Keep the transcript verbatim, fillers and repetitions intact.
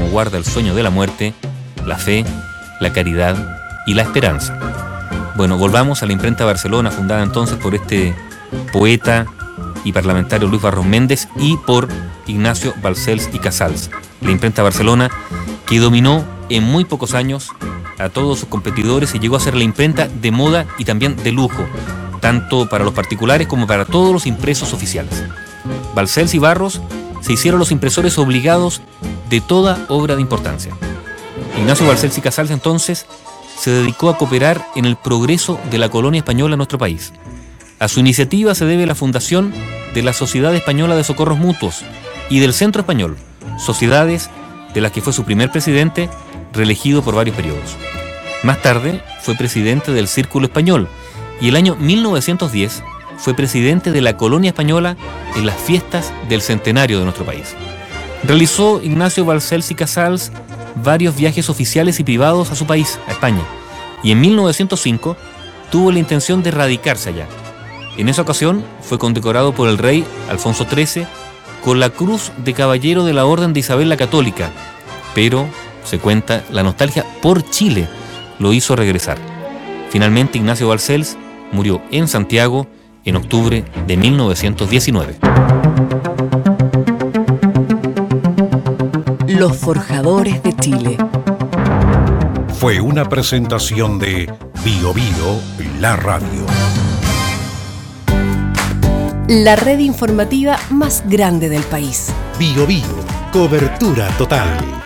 guarda el sueño de la muerte, la fe, la caridad y la esperanza. Bueno, volvamos a la Imprenta Barcelona, fundada entonces por este poeta y parlamentario Luis Barros Méndez y por Ignacio Balcells y Casals. La Imprenta Barcelona, que dominó en muy pocos años a todos sus competidores y llegó a ser la imprenta de moda y también de lujo, tanto para los particulares como para todos los impresos oficiales. Balcells y Barros se hicieron los impresores obligados de toda obra de importancia. Ignacio Balcells y Casals entonces se dedicó a cooperar en el progreso de la colonia española en nuestro país. A su iniciativa se debe la fundación de la Sociedad Española de Socorros Mutuos y del Centro Español, sociedades de las que fue su primer presidente, reelegido por varios periodos. Más tarde fue presidente del Círculo Español y el año mil novecientos diez fue presidente de la colonia española en las fiestas del centenario de nuestro país. Realizó Ignacio Balcells y Casals varios viajes oficiales y privados a su país, a España, y en mil novecientos cinco tuvo la intención de radicarse allá. En esa ocasión fue condecorado por el rey Alfonso trece con la Cruz de Caballero de la Orden de Isabel la Católica, pero, se cuenta, la nostalgia por Chile lo hizo regresar. Finalmente, Ignacio Balcells murió en Santiago en octubre de mil novecientos diecinueve. Los Forjadores de Chile. Fue una presentación de Bio Bio, la radio. La red informativa más grande del país. Bio Bio, cobertura total.